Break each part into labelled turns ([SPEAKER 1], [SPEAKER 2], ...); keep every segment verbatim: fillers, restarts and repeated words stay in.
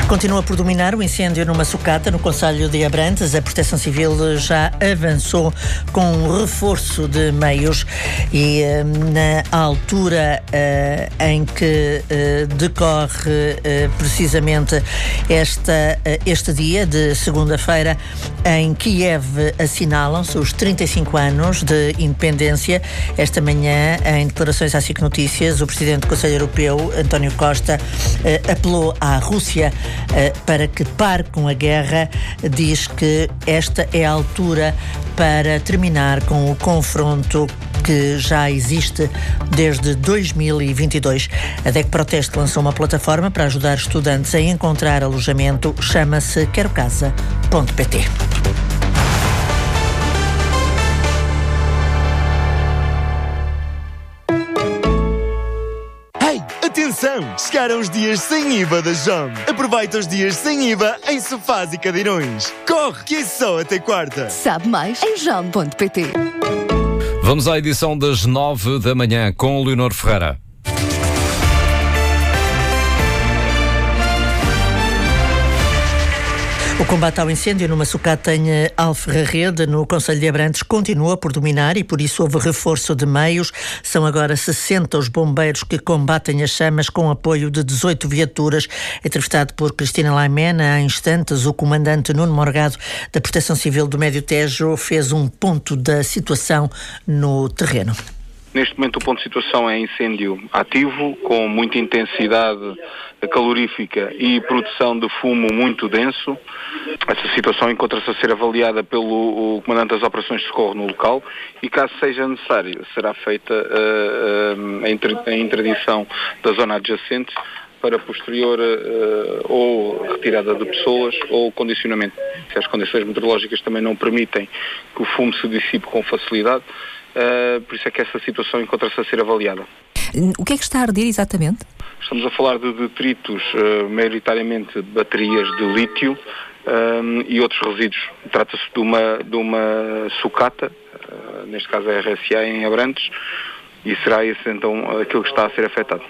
[SPEAKER 1] Continua por dominar o incêndio numa sucata no concelho de Abrantes. A Proteção Civil já avançou com um reforço de meios e na altura uh, em que uh, decorre uh, precisamente esta, uh, este dia de segunda-feira, em Kiev assinalam-se os trinta e cinco anos de independência. Esta manhã, em declarações à SIC Notícias, o Presidente do Conselho Europeu, António Costa, uh, apelou à Rússia uh, para que pare com a guerra. Diz que esta é a altura para terminar com o confronto que já existe desde dois mil e vinte e dois. A D E C Proteste lançou uma plataforma para ajudar estudantes a encontrar alojamento. Chama-se quero casa ponto pt.
[SPEAKER 2] Atenção! Chegaram os dias sem I V A da Jom. Aproveita os dias sem I V A em sofás e cadeirões. Corre, que é só até quarta.
[SPEAKER 3] Sabe mais em jom ponto pt.
[SPEAKER 4] Vamos à edição das nove da manhã com Leonor Ferreira.
[SPEAKER 1] O combate ao incêndio numa sucata em Alferrarede, no concelho de Abrantes, continua por dominar e por isso houve reforço de meios. São agora sessenta os bombeiros que combatem as chamas com apoio de dezoito viaturas. Entrevistado por Cristina Laimena, há instantes, o comandante Nuno Morgado, da Proteção Civil do Médio Tejo, fez um ponto da situação no terreno.
[SPEAKER 5] Neste momento o ponto de situação é incêndio ativo, com muita intensidade calorífica e produção de fumo muito denso. Essa situação encontra-se a ser avaliada pelo Comandante das Operações de Socorro no local e, caso seja necessário, será feita uh, uh, a interdição da zona adjacente para posterior uh, ou retirada de pessoas ou condicionamento. Se as condições meteorológicas também não permitem que o fumo se dissipe com facilidade, Uh, por isso é que essa situação encontra-se a ser avaliada.
[SPEAKER 3] O que é que está a arder exatamente?
[SPEAKER 5] Estamos a falar de detritos, uh, maioritariamente de baterias de lítio um, e outros resíduos. Trata-se de uma, de uma sucata, uh, neste caso a R S A em Abrantes, e será esse então aquilo que está a ser afetado.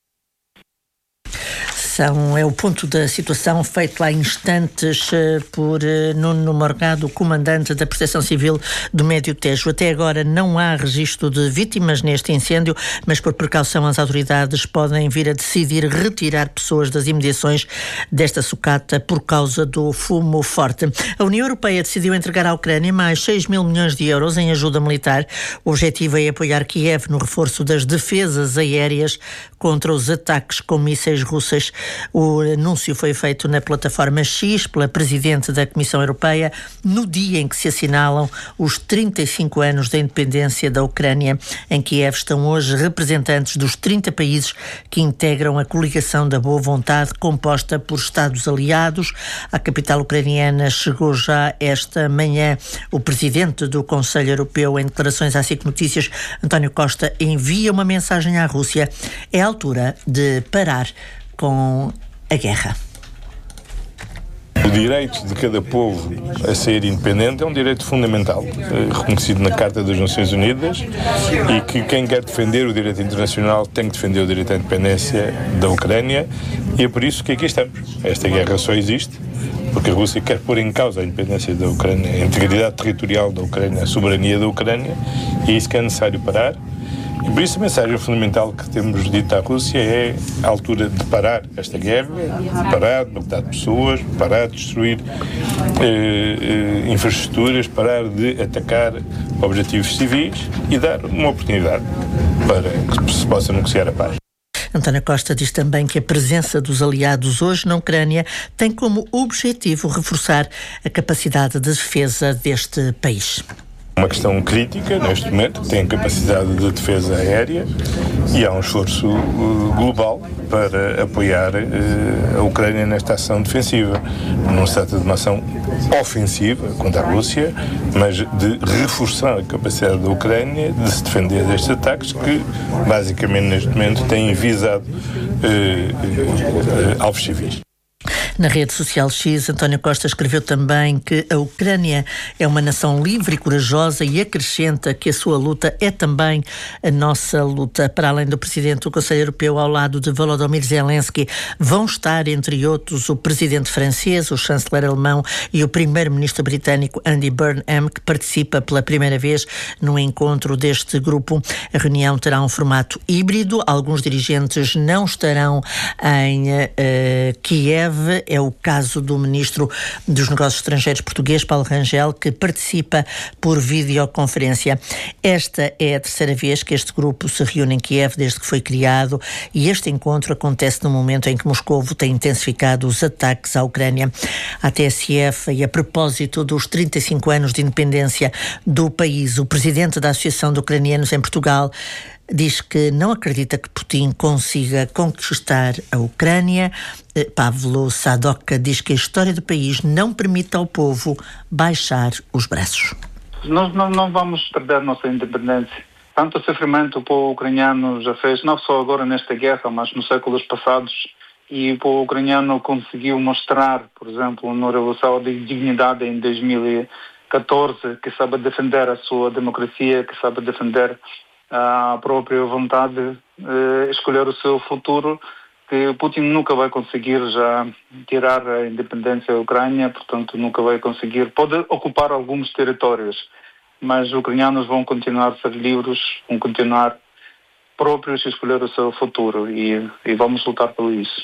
[SPEAKER 1] É o ponto da situação feito há instantes por Nuno Morgado, comandante da Proteção Civil do Médio Tejo. Até agora não há registro de vítimas neste incêndio, mas por precaução as autoridades podem vir a decidir retirar pessoas das imediações desta sucata por causa do fumo forte. A União Europeia decidiu entregar à Ucrânia mais seis mil milhões de euros em ajuda militar. O objetivo é apoiar Kiev no reforço das defesas aéreas contra os ataques com mísseis russos. O anúncio foi feito na plataforma X pela Presidente da Comissão Europeia no dia em que se assinalam os trinta e cinco anos da independência da Ucrânia. Em Kiev estão hoje representantes dos trinta países que integram a coligação da boa vontade composta por Estados aliados. À capital ucraniana chegou já esta manhã o Presidente do Conselho Europeu. Em declarações à SIC Notícias, António Costa envia uma mensagem à Rússia. É a altura de parar com a guerra.
[SPEAKER 6] O direito de cada povo a ser independente é um direito fundamental, reconhecido na Carta das Nações Unidas, e que quem quer defender o direito internacional tem que defender o direito à independência da Ucrânia, e é por isso que aqui estamos. Esta guerra só existe porque a Rússia quer pôr em causa a independência da Ucrânia, a integridade territorial da Ucrânia, a soberania da Ucrânia, e é isso que é necessário parar. E por isso a mensagem fundamental que temos dito à Rússia é a altura de parar esta guerra, de parar de matar pessoas, parar de destruir eh, eh, infraestruturas, parar de atacar objetivos civis e dar uma oportunidade para que se possa negociar a paz.
[SPEAKER 1] António Costa diz também que a presença dos aliados hoje na Ucrânia tem como objetivo reforçar a capacidade de defesa deste país.
[SPEAKER 6] Uma questão crítica neste momento, tem capacidade de defesa aérea e há um esforço uh, global para apoiar uh, a Ucrânia nesta ação defensiva. Não se trata de uma ação ofensiva contra a Rússia, mas de reforçar a capacidade da Ucrânia de se defender destes ataques que, basicamente, neste momento têm visado uh, uh, uh, alvos civis.
[SPEAKER 1] Na rede social X, António Costa escreveu também que a Ucrânia é uma nação livre e corajosa e acrescenta que a sua luta é também a nossa luta. Para além do presidente do Conselho Europeu, ao lado de Volodymyr Zelensky, vão estar, entre outros, o presidente francês, o chanceler alemão e o primeiro-ministro britânico Andy Burnham, que participa pela primeira vez no encontro deste grupo. A reunião terá um formato híbrido. Alguns dirigentes não estarão em uh, Kiev. É o caso do Ministro dos Negócios Estrangeiros português, Paulo Rangel, que participa por videoconferência. Esta é a terceira vez que este grupo se reúne em Kiev desde que foi criado, e este encontro acontece no momento em que Moscovo tem intensificado os ataques à Ucrânia. A T S F, e a propósito dos trinta e cinco anos de independência do país, o presidente da Associação de Ucranianos em Portugal diz que não acredita que Putin consiga conquistar a Ucrânia. Pavlo Sadok diz que a história do país não permite ao povo baixar os braços.
[SPEAKER 7] Nós não, não vamos perder nossa independência. Tanto sofrimento o povo ucraniano já fez, não só agora nesta guerra, mas nos séculos passados. E o povo ucraniano conseguiu mostrar, por exemplo, na Revolução de Dignidade em dois mil e catorze, que sabe defender a sua democracia, que sabe defender a própria vontade de escolher o seu futuro, que Putin nunca vai conseguir já tirar a independência da Ucrânia, portanto nunca vai conseguir, pode ocupar alguns territórios, mas os ucranianos vão continuar a ser livres, vão continuar próprios a escolher o seu futuro e, e vamos lutar por isso.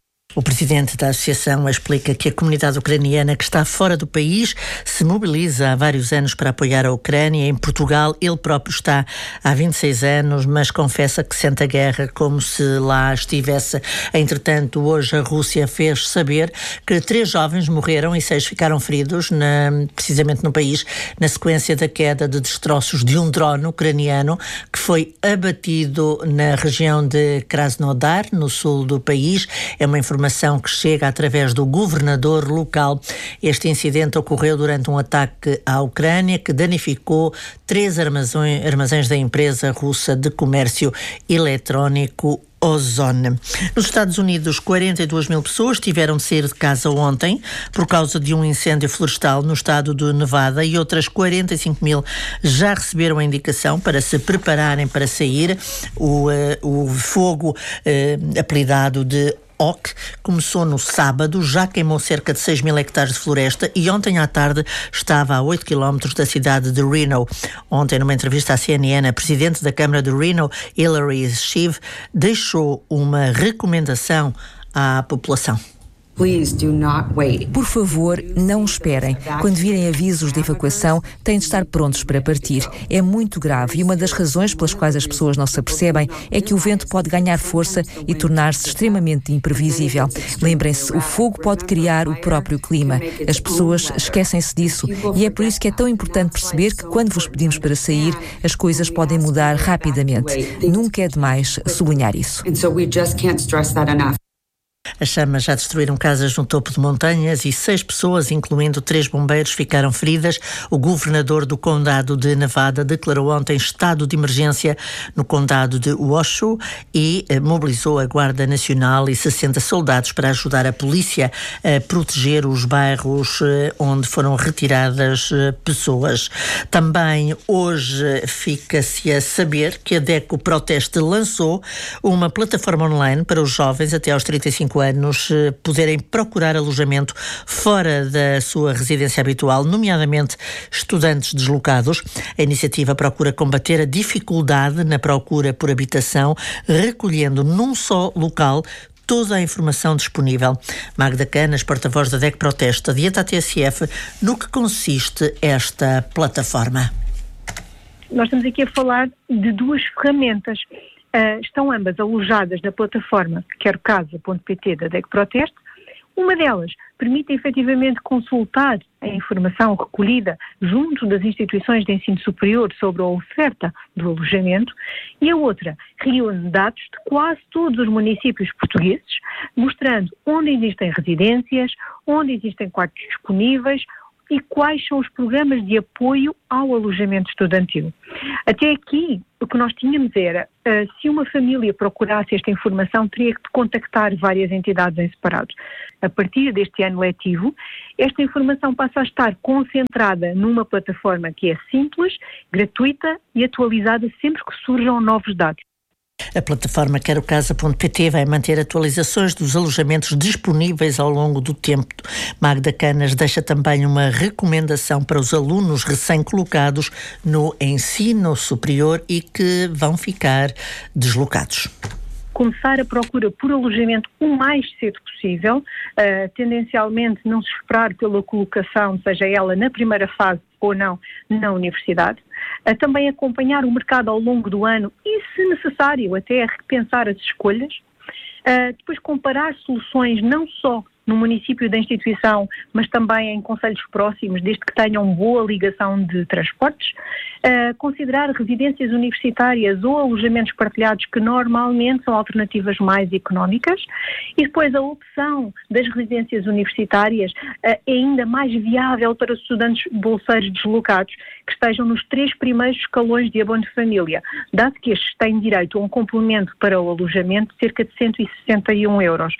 [SPEAKER 1] O presidente da associação explica que a comunidade ucraniana que está fora do país se mobiliza há vários anos para apoiar a Ucrânia. Em Portugal, ele próprio está há vinte e seis anos, mas confessa que sente a guerra como se lá estivesse. Entretanto, hoje a Rússia fez saber que três jovens morreram e seis ficaram feridos, na, precisamente no país, na sequência da queda de destroços de um drone ucraniano que foi abatido na região de Krasnodar, no sul do país. É uma informação informação que chega através do governador local. Este incidente ocorreu durante um ataque à Ucrânia que danificou três armazões, armazéns da empresa russa de comércio eletrónico Ozone. Nos Estados Unidos, quarenta e duas mil pessoas tiveram de sair de casa ontem por causa de um incêndio florestal no estado de Nevada, e outras quarenta e cinco mil já receberam a indicação para se prepararem para sair. O, uh, o fogo uh, apelidado de O C começou no sábado, já queimou cerca de seis mil hectares de floresta e ontem à tarde estava a oito quilómetros da cidade de Reno. Ontem, numa entrevista à C N N, a presidente da Câmara de Reno, Hillary Schiff, deixou uma recomendação à população.
[SPEAKER 3] Por favor, não esperem. Quando virem avisos de evacuação, têm de estar prontos para partir. É muito grave e uma das razões pelas quais as pessoas não se apercebem é que o vento pode ganhar força e tornar-se extremamente imprevisível. Lembrem-se, o fogo pode criar o próprio clima. As pessoas esquecem-se disso e é por isso que é tão importante perceber que quando vos pedimos para sair, as coisas podem mudar rapidamente. Nunca é demais sublinhar isso.
[SPEAKER 1] As chamas já destruíram casas no topo de montanhas e seis pessoas, incluindo três bombeiros, ficaram feridas. O governador do condado de Nevada declarou ontem estado de emergência no condado de Washoe e eh, mobilizou a Guarda Nacional e sessenta soldados para ajudar a polícia a proteger os bairros eh, onde foram retiradas eh, pessoas. Também hoje fica-se a saber que a DECO Proteste lançou uma plataforma online para os jovens até aos trinta e cinco anos poderem procurar alojamento fora da sua residência habitual, nomeadamente estudantes deslocados. A iniciativa procura combater a dificuldade na procura por habitação, recolhendo num só local toda a informação disponível. Magda Canas, porta-voz da DECO Proteste, adianta à T S F no que consiste esta plataforma.
[SPEAKER 8] Nós estamos aqui a falar de duas ferramentas. Uh, estão ambas alojadas na plataforma quero casa ponto pt da DECO Proteste. Uma delas permite efetivamente consultar a informação recolhida junto das instituições de ensino superior sobre a oferta do alojamento, e a outra reúne dados de quase todos os municípios portugueses, mostrando onde existem residências, onde existem quartos disponíveis, e quais são os programas de apoio ao alojamento estudantil. Até aqui, o que nós tínhamos era, uh, se uma família procurasse esta informação, teria que contactar várias entidades em separado. A partir deste ano letivo, esta informação passa a estar concentrada numa plataforma que é simples, gratuita e atualizada sempre que surjam novos dados.
[SPEAKER 1] A plataforma quero casa ponto pt vai manter atualizações dos alojamentos disponíveis ao longo do tempo. Magda Canas deixa também uma recomendação para os alunos recém-colocados no ensino superior e que vão ficar deslocados.
[SPEAKER 8] Começar a procura por alojamento o mais cedo possível, uh, tendencialmente não se esperar pela colocação, seja ela na primeira fase ou não, na universidade. Uh, também acompanhar o mercado ao longo do ano e, se necessário, até repensar as escolhas. Uh, depois comparar soluções não só no município da instituição, mas também em concelhos próximos, desde que tenham boa ligação de transportes. Uh, considerar residências universitárias ou alojamentos partilhados, que normalmente são alternativas mais económicas. E depois a opção das residências universitárias uh, é ainda mais viável para os estudantes bolseiros deslocados, que estejam nos três primeiros escalões de abono de família, dado que estes têm direito a um complemento para o alojamento de cerca de cento e sessenta e um euros.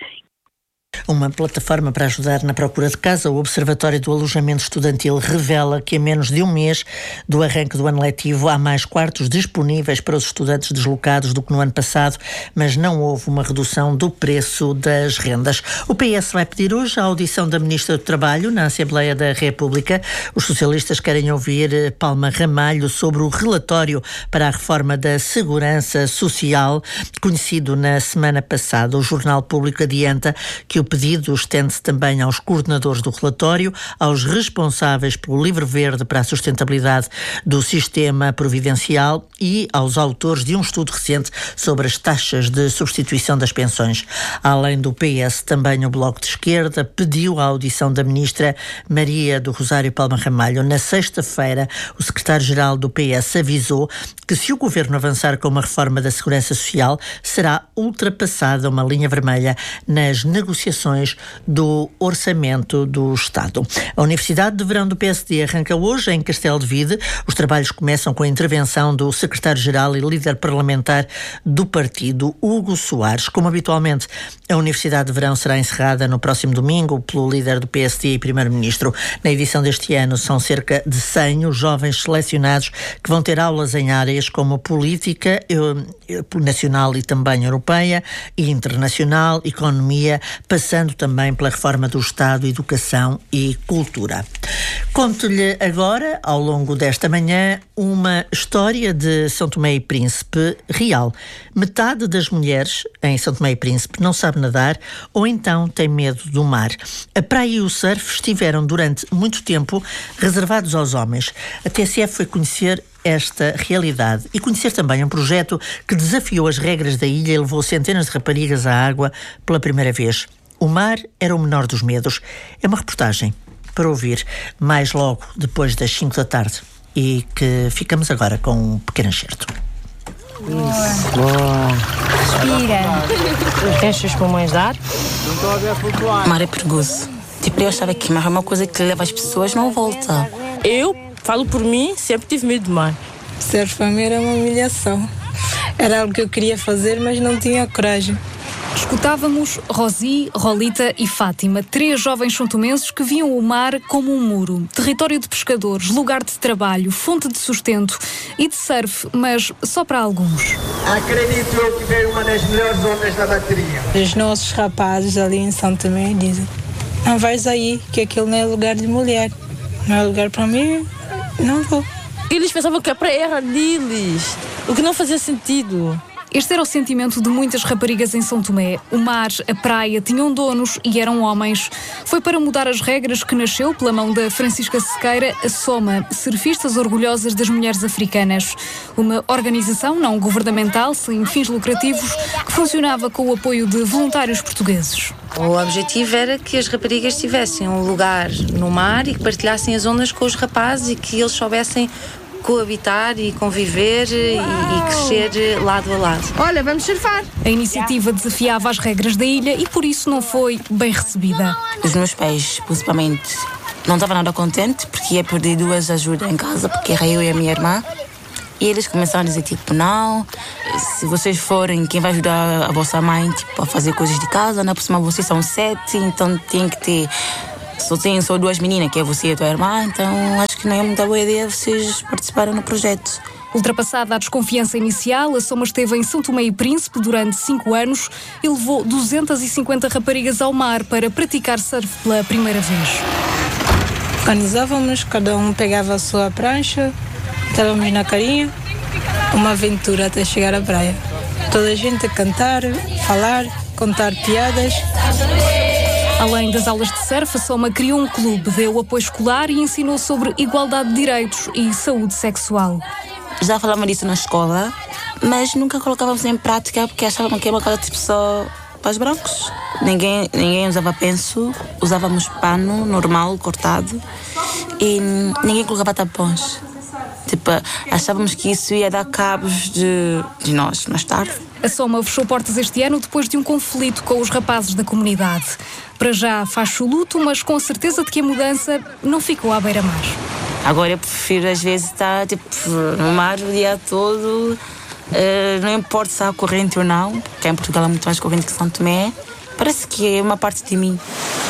[SPEAKER 1] Uma plataforma para ajudar na procura de casa, o Observatório do Alojamento Estudantil revela que a menos de um mês do arranque do ano letivo há mais quartos disponíveis para os estudantes deslocados do que no ano passado, mas não houve uma redução do preço das rendas. O P S vai pedir hoje a audição da Ministra do Trabalho na Assembleia da República. Os socialistas querem ouvir Palma Ramalho sobre o relatório para a reforma da Segurança Social, conhecido na semana passada. O Jornal Público adianta que o pedido estende-se também aos coordenadores do relatório, aos responsáveis pelo livro verde para a sustentabilidade do sistema providencial e aos autores de um estudo recente sobre as taxas de substituição das pensões. Além do P S, também o Bloco de Esquerda pediu a audição da ministra Maria do Rosário Palma Ramalho. Na sexta-feira, o secretário-geral do P S avisou que, se o governo avançar com uma reforma da Segurança Social, será ultrapassada uma linha vermelha nas negociações do Orçamento do Estado. A Universidade de Verão do P S D arranca hoje em Castelo de Vide. Os trabalhos começam com a intervenção do secretário-geral e líder parlamentar do partido, Hugo Soares. Como habitualmente, a Universidade de Verão será encerrada no próximo domingo pelo líder do P S D e primeiro-ministro. Na edição deste ano são cerca de cem os jovens selecionados que vão ter aulas em áreas como política nacional e também europeia e internacional, economia, passando também pela reforma do Estado, educação e cultura. Conto-lhe agora, ao longo desta manhã, uma história de São Tomé e Príncipe real. Metade das mulheres em São Tomé e Príncipe não sabe nadar ou então tem medo do mar. A praia e o surf estiveram durante muito tempo reservados aos homens. A T S F foi conhecer esta realidade e conhecer também um projeto que desafiou as regras da ilha e levou centenas de raparigas à água pela primeira vez. O mar era o menor dos medos. É uma reportagem para ouvir mais logo depois das cinco da tarde e que ficamos agora com um pequeno excerto.
[SPEAKER 9] Isso. Boa. Respira. Enche os pulmões de ar.
[SPEAKER 10] O mar é perigoso. Tipo, eu achava que mar é uma coisa que leva as pessoas, não volta.
[SPEAKER 9] Eu falo por mim, sempre tive medo do mar.
[SPEAKER 11] Surf para mim era uma humilhação. Era algo que eu queria fazer, mas não tinha coragem.
[SPEAKER 12] Escutávamos Rosi, Rolita e Fátima, três jovens santomenses que viam o mar como um muro, território de pescadores, lugar de trabalho, fonte de sustento e de surf, mas só para alguns.
[SPEAKER 13] Acredito eu que veio uma das melhores ondas da bateria.
[SPEAKER 11] Os nossos rapazes ali em São Tomé dizem: não vais aí, que aquilo não é lugar de mulher. Não é lugar para mim, não vou.
[SPEAKER 9] Eles pensavam que a praia era deles, o que não fazia sentido.
[SPEAKER 12] Este era o sentimento de muitas raparigas em São Tomé. O mar, a praia, tinham donos e eram homens. Foi para mudar as regras que nasceu, pela mão da Francisca Sequeira, a SOMA, Surfistas Orgulhosas das Mulheres Africanas. Uma organização não governamental, sem fins lucrativos, que funcionava com o apoio de voluntários portugueses.
[SPEAKER 10] O objetivo era que as raparigas tivessem um lugar no mar e que partilhassem as ondas com os rapazes e que eles soubessem
[SPEAKER 14] coabitar e conviver e, e crescer lado a lado.
[SPEAKER 15] Olha, vamos surfar!
[SPEAKER 12] A iniciativa desafiava as regras da ilha e por isso não foi bem recebida.
[SPEAKER 10] Os meus pais, principalmente, não estavam nada contentes porque ia perder duas ajudas em casa, porque era eu e a minha irmã. E eles começaram a dizer, tipo, não, se vocês forem, quem vai ajudar a vossa mãe, tipo, a fazer coisas de casa, na próxima vocês são sete, então tem que ter, só tem só duas meninas, que é você e a tua irmã, então acho que não é muita boa ideia vocês participarem no projeto.
[SPEAKER 12] Ultrapassada a desconfiança inicial, a Soma esteve em São Tomé e Príncipe durante cinco anos e levou duzentas e cinquenta raparigas ao mar para praticar surf pela primeira vez.
[SPEAKER 11] Organizávamos, cada um pegava a sua prancha, estávamos na carinha, uma aventura até chegar à praia. Toda a gente a cantar, falar, contar piadas.
[SPEAKER 12] Além das aulas de surf, a Soma criou um clube, deu apoio escolar e ensinou sobre igualdade de direitos e saúde sexual.
[SPEAKER 10] Já falávamos disso na escola, mas nunca colocávamos em prática porque achavam que era uma coisa tipo só para os brancos. Ninguém, ninguém usava penso, usávamos pano normal, cortado, e ninguém colocava tampões. Tipo, achávamos que isso ia dar cabos de, de nós mais tarde.
[SPEAKER 12] A Soma fechou portas este ano depois de um conflito com os rapazes da comunidade. Para já faz o luto, mas com a certeza de que a mudança não ficou à beira-mar.
[SPEAKER 10] Agora eu prefiro às vezes estar tipo, no mar o dia todo, uh, não importa se há corrente ou não, porque em Portugal há muito mais corrente que São Tomé. Parece que é uma parte de mim.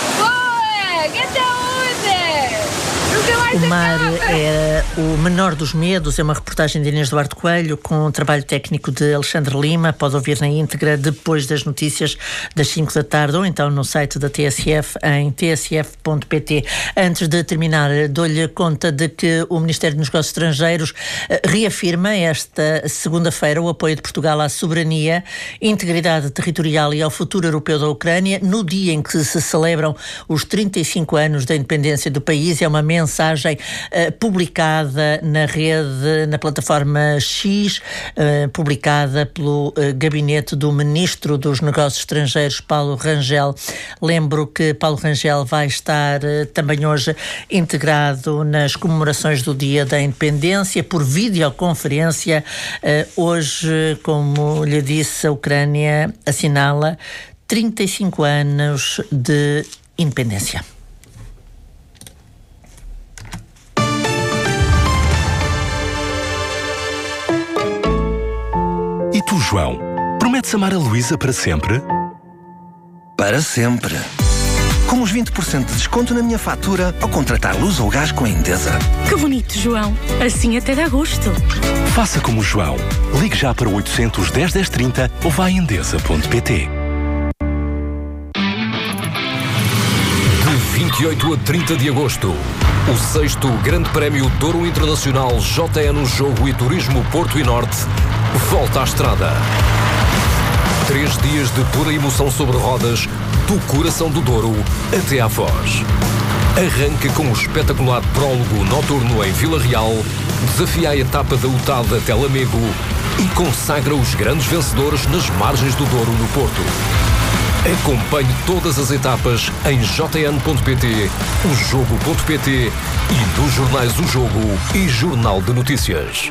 [SPEAKER 1] O mar é o menor dos medos, é uma reportagem de Inês Duarte Coelho com um trabalho técnico de Alexandre Lima. Pode ouvir na íntegra depois das notícias das cinco da tarde ou então no site da T S F em t s f ponto p t. Antes de terminar, dou-lhe conta de que o Ministério dos Negócios Estrangeiros reafirma esta segunda-feira o apoio de Portugal à soberania, integridade territorial e ao futuro europeu da Ucrânia no dia em que se celebram os trinta e cinco anos da independência do país. É uma mensagem Uh, publicada na rede, na plataforma X, uh, publicada pelo uh, gabinete do Ministro dos Negócios Estrangeiros, Paulo Rangel. Lembro que Paulo Rangel vai estar uh, também hoje integrado nas comemorações do Dia da Independência por videoconferência. Uh, hoje, como lhe disse, a Ucrânia assinala trinta e cinco anos de independência.
[SPEAKER 16] E tu, João, prometes amar a Luísa para sempre?
[SPEAKER 17] Para sempre. Com os vinte por cento de desconto na minha fatura ao contratar luz ou gás com a Endesa.
[SPEAKER 18] Que bonito, João. Assim até dá gosto.
[SPEAKER 16] Faça como o João. Ligue já para oitocentos, dez, dez, trinta ou vá a endesa ponto p t.
[SPEAKER 4] De vinte e oito a trinta de agosto, o sexto Grande Prémio Douro Internacional J N Jogo e Turismo Porto e Norte volta à estrada. Três dias de pura emoção sobre rodas, do coração do Douro até à Foz. Arranca com o espetacular prólogo noturno em Vila Real, desafia a etapa da U T A D até Lamego e consagra os grandes vencedores nas margens do Douro no Porto. Acompanhe todas as etapas em j n ponto p t, o jogo ponto p t e nos jornais O Jogo e Jornal de Notícias.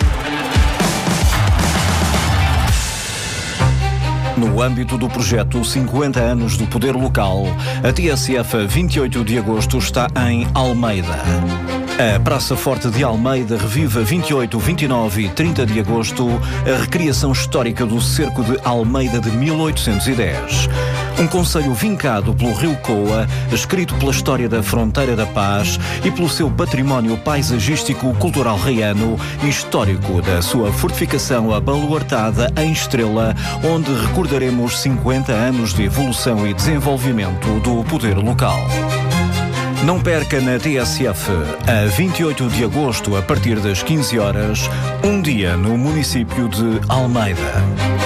[SPEAKER 19] No âmbito do projeto cinquenta anos do Poder Local, a T S F vinte e oito de agosto está em Almeida. A Praça Forte de Almeida revive a vinte e oito, vinte e nove e trinta de agosto a recriação histórica do Cerco de Almeida de mil oitocentos e dez. Um concelho vincado pelo Rio Coa, escrito pela história da Fronteira da Paz e pelo seu património paisagístico, cultural reiano e histórico da sua fortificação abaluartada em Estrela, onde recordaremos cinquenta anos de evolução e desenvolvimento do poder local. Não perca na T S F, a vinte e oito de agosto, a partir das quinze horas, um dia no município de Almeida.